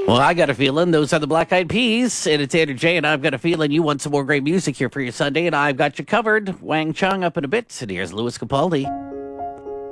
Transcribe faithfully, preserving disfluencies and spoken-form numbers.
Well, I got a feeling those are the Black Eyed Peas, and it's Andrew J, and I've got a feeling you want some more great music here for your Sunday, and I've got you covered. Wang Chung up in a bit, and here's Louis Capaldi.